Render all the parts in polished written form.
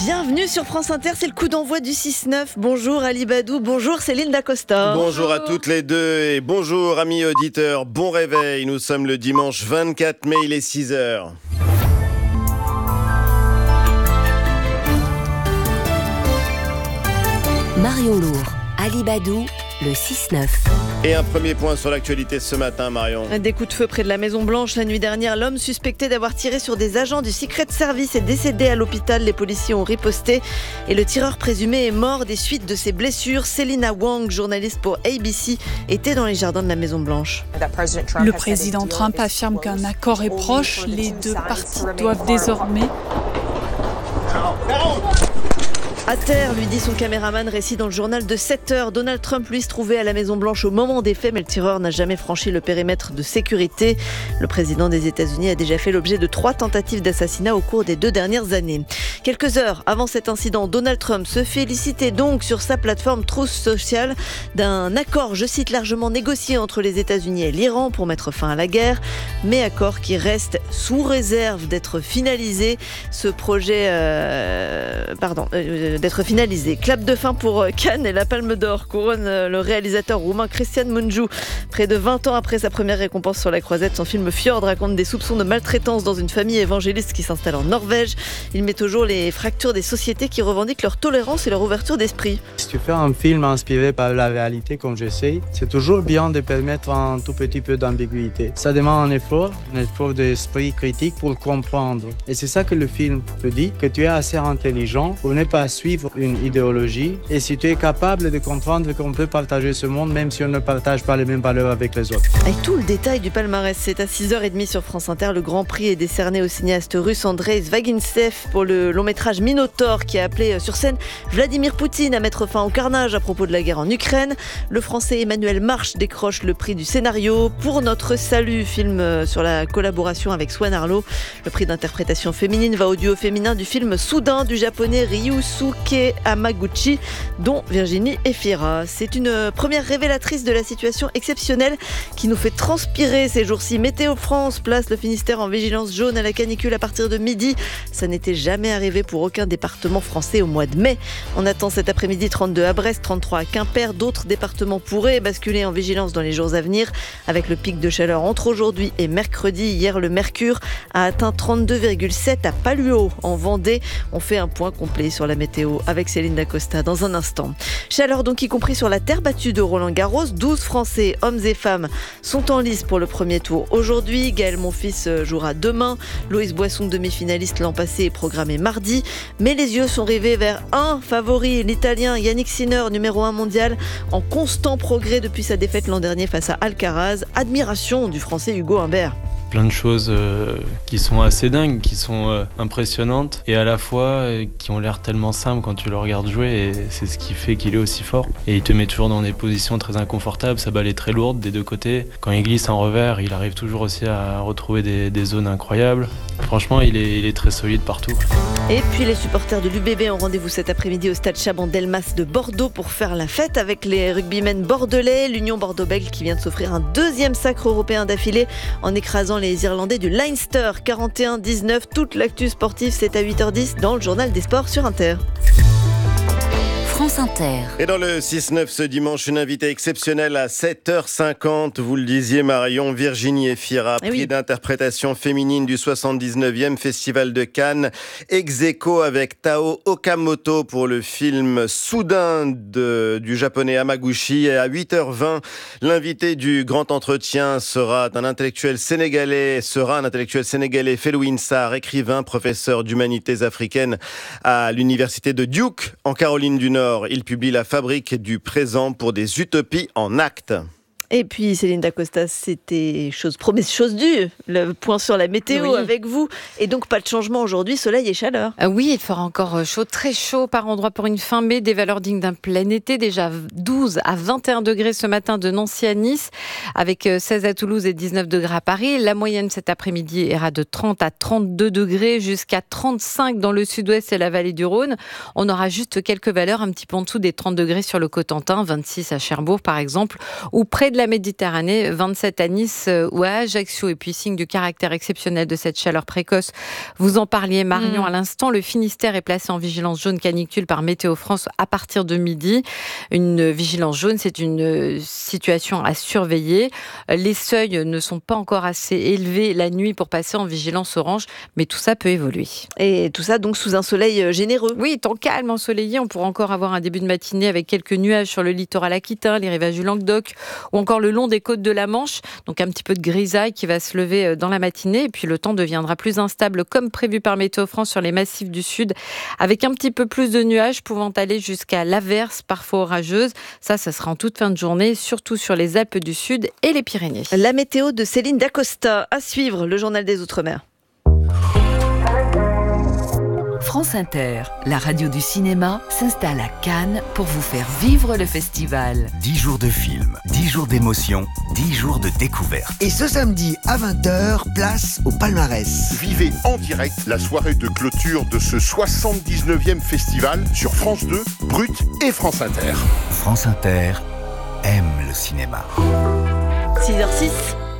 Bienvenue sur France Inter, c'est le coup d'envoi du 6-9. Bonjour Ali Badou, bonjour Céline Dacosta. Bonjour à toutes les deux et bonjour amis auditeurs, bon réveil. Nous sommes le dimanche 24 mai, il est 6h. Marion Lourd, Ali Badou, le 6-9. Et un premier point sur l'actualité ce matin, Marion. Des coups de feu près de la Maison Blanche la nuit dernière. L'homme suspecté d'avoir tiré sur des agents du Secret Service est décédé à l'hôpital. Les policiers ont riposté et le tireur présumé est mort des suites de ses blessures. Selina Wang, journaliste pour ABC, était dans les jardins de la Maison Blanche. Le président Trump affirme qu'un accord est proche. Les deux parties doivent désormais... À terre, lui dit son caméraman, récit dans le journal de 7 heures. Donald Trump, lui, se trouvait à la Maison-Blanche au moment des faits, mais le tireur n'a jamais franchi le périmètre de sécurité. Le président des États-Unis a déjà fait l'objet de 3 tentatives d'assassinat au cours des 2 dernières années. Quelques heures avant cet incident, Donald Trump se félicitait donc sur sa plateforme Truth Social d'un accord, je cite, largement négocié entre les États-Unis et l'Iran pour mettre fin à la guerre, mais accord qui reste sous réserve d'être finalisé. Ce projet, d'être finalisé. Clap de fin pour Cannes et la Palme d'Or couronne le réalisateur roumain Cristian Mungiu. Près de 20 ans après sa première récompense sur la Croisette, son film Fjord raconte des soupçons de maltraitance dans une famille évangéliste qui s'installe en Norvège. Il met au jour les fractures des sociétés qui revendiquent leur tolérance et leur ouverture d'esprit. Si tu fais un film inspiré par la réalité comme j'essaye, c'est toujours bien de permettre un tout petit peu d'ambiguïté. Ça demande un effort d'esprit critique pour le comprendre. Et c'est ça que le film te dit, que tu es assez intelligent pour ne pas suivre une idéologie et si tu es capable de comprendre qu'on peut partager ce monde même si on ne partage pas les mêmes valeurs avec les autres. Et tout le détail du palmarès, c'est à 6h30 sur France Inter. Le grand prix est décerné au cinéaste russe Andrei Zvagintsev pour le long métrage Minotaur qui a appelé sur scène Vladimir Poutine à mettre fin au carnage à propos de la guerre en Ukraine. Le français Emmanuel Marche décroche le prix du scénario pour Notre Salut, film sur la collaboration avec Swan Arlo. Le prix d'interprétation féminine va au duo féminin du film Soudain du japonais Ryusuke Hamaguchi, dont Virginie Efira. C'est une première révélatrice de la situation exceptionnelle qui nous fait transpirer ces jours-ci. Météo France place le Finistère en vigilance jaune à la canicule à partir de midi. Ça n'était jamais arrivé pour aucun département français au mois de mai. On attend cet après-midi 32 à Brest, 33 à Quimper. D'autres départements pourraient basculer en vigilance dans les jours à venir avec le pic de chaleur entre aujourd'hui et mercredi. Hier, le mercure a atteint 32,7 à Paluo en Vendée. On fait un point complet sur la météo avec Céline Dacosta dans un instant. Chaleur donc y compris sur la terre battue de Roland-Garros. 12 Français, hommes et femmes, sont en lice pour le premier tour. Aujourd'hui, Gaël Monfils jouera demain. Loïs Boisson, demi-finaliste l'an passé, est programmé mardi. Mais les yeux sont rivés vers un favori, l'Italien Yannick Sinner, numéro 1 mondial, en constant progrès depuis sa défaite l'an dernier face à Alcaraz. Admiration du Français Hugo Humbert. Plein de choses qui sont assez dingues, qui sont impressionnantes et à la fois qui ont l'air tellement simples quand tu le regardes jouer et c'est ce qui fait qu'il est aussi fort. Et il te met toujours dans des positions très inconfortables, sa balle est très lourde des deux côtés. Quand il glisse en revers, il arrive toujours aussi à retrouver des zones incroyables. Franchement, il est très solide partout. Et puis les supporters de l'UBB ont rendez-vous cet après-midi au stade Chaban-Delmas de Bordeaux pour faire la fête avec les rugbymen bordelais. L'Union Bordeaux-Bègles qui vient de s'offrir un 2e sacre européen d'affilée en écrasant les Irlandais du Leinster 41-19. Toute l'actu sportive, c'est à 8h10 dans le journal des sports sur Inter. France Inter. Et dans le 6-9 ce dimanche, une invitée exceptionnelle à 7h50. Vous le disiez Marion, Virginie Efira, prix d'interprétation féminine du 79e Festival de Cannes. Ex-aequo avec Tao Okamoto pour le film Soudain du japonais Hamaguchi. Et à 8h20, l'invité du grand entretien sera un intellectuel sénégalais, Felwine Sarr, écrivain, professeur d'humanités africaines à l'université de Duke en Caroline du Nord. Il publie La fabrique du présent pour des utopies en actes. Et puis Céline Dacosta, c'était chose promise, chose due. Le point sur la météo avec vous. Et donc pas de changement aujourd'hui, soleil et chaleur. Oui, il fera encore chaud, très chaud par endroits pour une fin mai. Des valeurs dignes d'un plein été. Déjà 12 à 21 degrés ce matin de Nancy à Nice, avec 16 à Toulouse et 19 degrés à Paris. La moyenne cet après-midi ira de 30 à 32 degrés jusqu'à 35 dans le sud-ouest et la vallée du Rhône. On aura juste quelques valeurs un petit peu en dessous des 30 degrés sur le Cotentin, 26 à Cherbourg par exemple, ou près de la Méditerranée, 27 à Nice ou à Ajaccio. Et puis, signe du caractère exceptionnel de cette chaleur précoce, vous en parliez Marion à l'instant, le Finistère est placé en vigilance jaune canicule par Météo France à partir de midi. Une vigilance jaune, c'est une situation à surveiller. Les seuils ne sont pas encore assez élevés la nuit pour passer en vigilance orange, mais tout ça peut évoluer. Et tout ça donc sous un soleil généreux. Oui, temps calme, ensoleillé, on pourra encore avoir un début de matinée avec quelques nuages sur le littoral aquitain, les rivages du Languedoc ou encore le long des côtes de la Manche. Donc un petit peu de grisaille qui va se lever dans la matinée et puis le temps deviendra plus instable comme prévu par Météo France sur les massifs du sud avec un petit peu plus de nuages pouvant aller jusqu'à l'averse parfois orageuse. Ça sera en toute fin de journée, surtout sur les Alpes du Sud et les Pyrénées. La météo de Céline Dacosta. À suivre, le journal des Outre-mer. France Inter, la radio du cinéma, s'installe à Cannes pour vous faire vivre le festival. 10 jours de films, 10 jours d'émotion, 10 jours de découverte. Et ce samedi à 20h, place au palmarès. Vivez en direct la soirée de clôture de ce 79e festival sur France 2, Brut et France Inter. France Inter aime le cinéma. 6h06.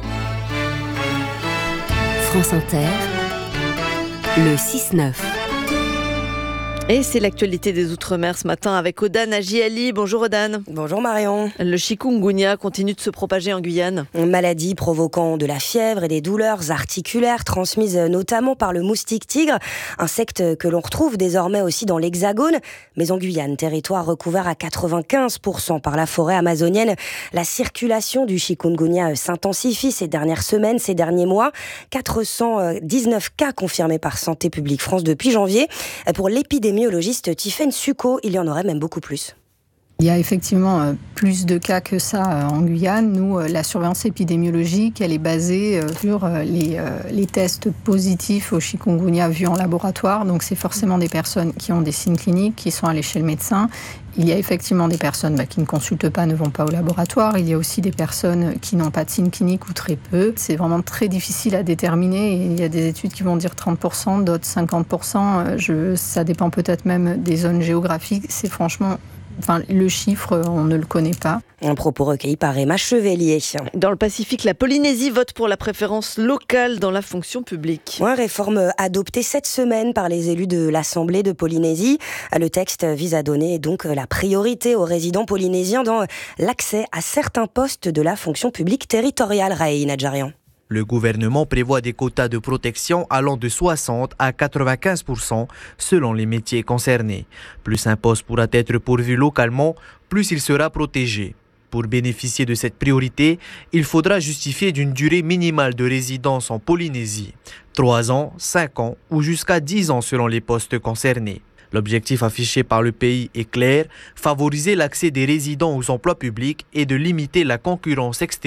France Inter, le 6-9. Et c'est l'actualité des Outre-mer ce matin avec Odan Agiali. Bonjour Odan. Bonjour Marion. Le chikungunya continue de se propager en Guyane. Une maladie provoquant de la fièvre et des douleurs articulaires transmises notamment par le moustique tigre, insecte que l'on retrouve désormais aussi dans l'Hexagone. Mais en Guyane, territoire recouvert à 95% par la forêt amazonienne, la circulation du chikungunya s'intensifie ces dernières semaines, ces derniers mois. 419 cas confirmés par Santé publique France depuis janvier. Pour l'épidémiologiste Tiffaine Succo, il y en aurait même beaucoup plus. Il y a effectivement plus de cas que ça en Guyane. Nous, la surveillance épidémiologique, elle est basée sur les tests positifs au chikungunya vus en laboratoire. Donc, c'est forcément des personnes qui ont des signes cliniques, qui sont allées chez le médecin. Il y a effectivement des personnes qui ne consultent pas, ne vont pas au laboratoire. Il y a aussi des personnes qui n'ont pas de signes cliniques ou très peu. C'est vraiment très difficile à déterminer. Il y a des études qui vont dire 30%, d'autres 50%. Ça dépend peut-être même des zones géographiques. C'est franchement... le chiffre, on ne le connaît pas. Un propos recueilli par Emma Chevelier. Dans le Pacifique, la Polynésie vote pour la préférence locale dans la fonction publique. Réforme adoptée cette semaine par les élus de l'Assemblée de Polynésie. Le texte vise à donner donc la priorité aux résidents polynésiens dans l'accès à certains postes de la fonction publique territoriale. Raï Nadjarian. Le gouvernement prévoit des quotas de protection allant de 60 à 95% selon les métiers concernés. Plus un poste pourra être pourvu localement, plus il sera protégé. Pour bénéficier de cette priorité, il faudra justifier d'une durée minimale de résidence en Polynésie. 3 ans, 5 ans ou jusqu'à 10 ans selon les postes concernés. L'objectif affiché par le pays est clair, favoriser l'accès des résidents aux emplois publics et de limiter la concurrence extérieure.